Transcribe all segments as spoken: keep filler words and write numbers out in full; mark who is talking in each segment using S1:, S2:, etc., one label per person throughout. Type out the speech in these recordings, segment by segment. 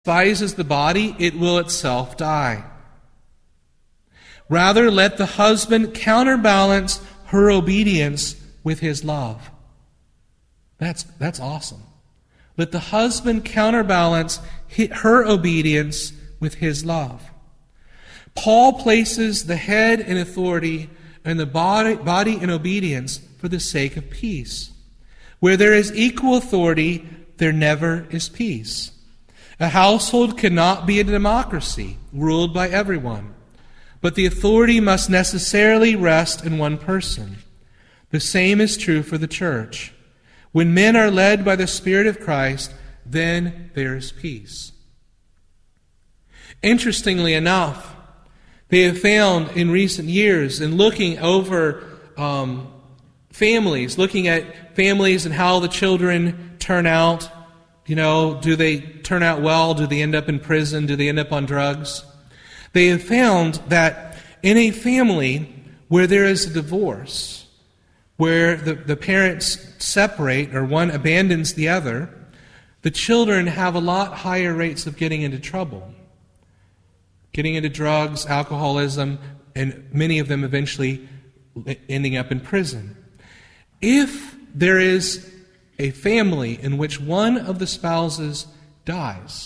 S1: despises the body, it will itself die. Rather, let the husband counterbalance her obedience with his love. That's, that's awesome. Let the husband counterbalance her obedience with his love. Paul places the head in authority and the body, body in obedience for the sake of peace. Where there is equal authority, there never is peace. A household cannot be a democracy ruled by everyone, but the authority must necessarily rest in one person. The same is true for the church. When men are led by the Spirit of Christ, then there is peace. Interestingly enough, they have found in recent years, in looking over um, families, looking at families and how the children turn out, you know, do they turn out well? Do they end up in prison? Do they end up on drugs? They have found that in a family where there is a divorce, where the, the parents separate or one abandons the other, the children have a lot higher rates of getting into trouble. Getting into drugs, alcoholism, and many of them eventually ending up in prison. If there is a family in which one of the spouses dies,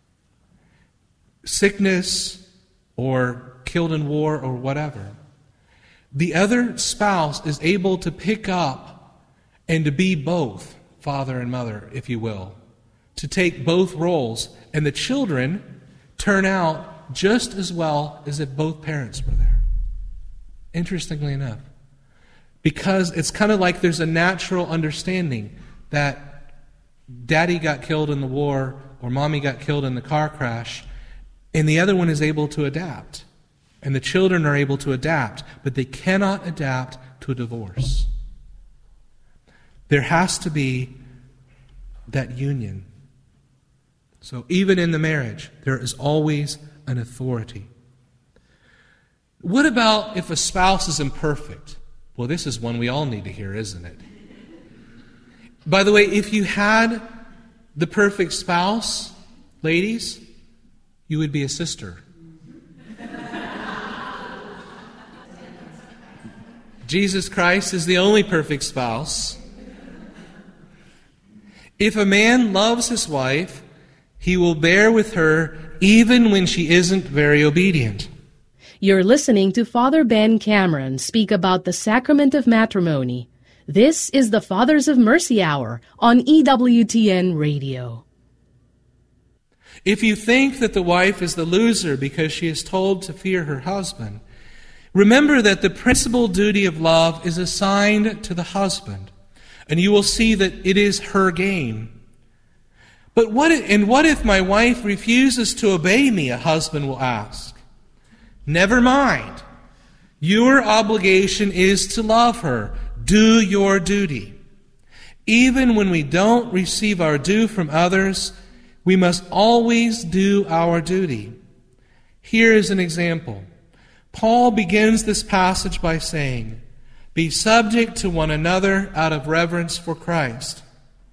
S1: sickness or killed in war or whatever, the other spouse is able to pick up and to be both father and mother, if you will, to take both roles, and the children turn out just as well as if both parents were there. Interestingly enough. Because it's kind of like there's a natural understanding that daddy got killed in the war or mommy got killed in the car crash, and the other one is able to adapt. And the children are able to adapt, but they cannot adapt to a divorce. There has to be that union. So even in the marriage, there is always an authority. What about if a spouse is imperfect? Well, this is one we all need to hear, isn't it? By the way, if you had the perfect spouse, ladies, you would be a sister. Jesus Christ is the only perfect spouse. If a man loves his wife, he will bear with her even when she isn't very obedient.
S2: You're listening to Father Ben Cameron speak about the sacrament of matrimony. This is the Fathers of Mercy Hour on E W T N Radio.
S1: If you think that the wife is the loser because she is told to fear her husband, remember that the principal duty of love is assigned to the husband, and you will see that it is her gain. But what if, and what if my wife refuses to obey me, a husband will ask. Never mind. Your obligation is to love her. Do your duty. Even when we don't receive our due from others, we must always do our duty. Here is an example. Paul begins this passage by saying, "Be subject to one another out of reverence for Christ."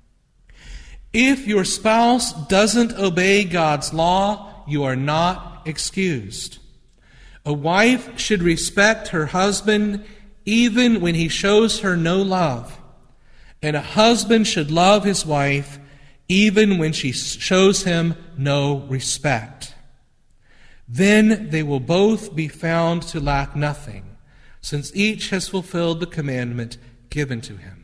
S1: If your spouse doesn't obey God's law, you are not excused. A wife should respect her husband even when he shows her no love. And a husband should love his wife even when she shows him no respect. Then they will both be found to lack nothing, since each has fulfilled the commandment given to him.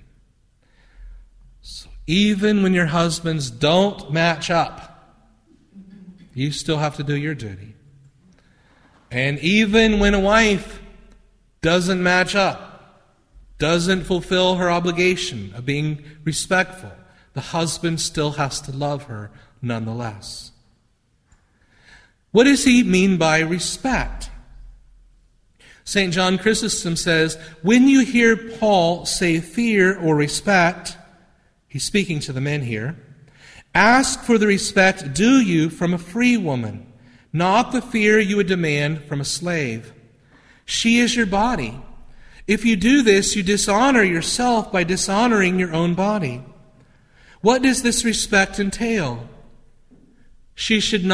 S1: So even when your husbands don't match up, you still have to do your duty. And even when a wife doesn't match up, doesn't fulfill her obligation of being respectful, the husband still has to love her nonetheless. What does he mean by respect? Saint John Chrysostom says, when you hear Paul say fear or respect, he's speaking to the men here, ask for the respect due you from a free woman, not the fear you would demand from a slave. She is your body. If you do this, you dishonor yourself by dishonoring your own body. What does this respect entail? She should